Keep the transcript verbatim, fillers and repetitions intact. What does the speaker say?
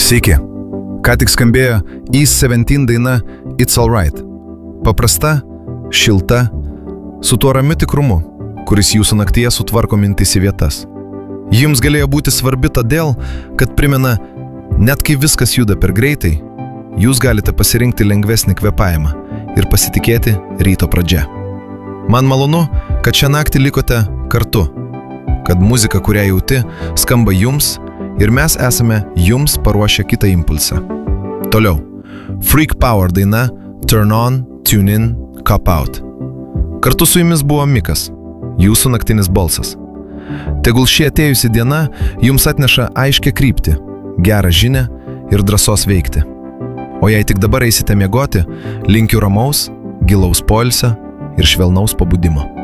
Sveiki. Ką tik skambėjo E septyniolika daina It's Alright. Paprasta, šilta, su tuo ramiu tikrumu, kuris jūsų naktyje sutvarko mintis į vietas. Jums galėjo būti svarbi todėl, kad primena, net kai viskas juda per greitai, jūs galite pasirinkti lengvesnį kvėpavimą ir pasitikėti ryto pradžia. Man malonu, kad šią naktį likote kartu, kad muzika, kurią jauti, skamba jums ir mes esame jums paruošę kitą impulsą. Toliau. Freak Power daina Turn On, Tune In, Cop Out. Kartu su jumis buvo Mikas, jūsų naktinis balsas. Tegul ši atėjusi diena jums atneša aiškę kryptį, gerą žinią ir drąsos veikti. O jei tik dabar eisite miegoti, linkiu ramaus, gilaus poilsio ir švelnaus pabudimo.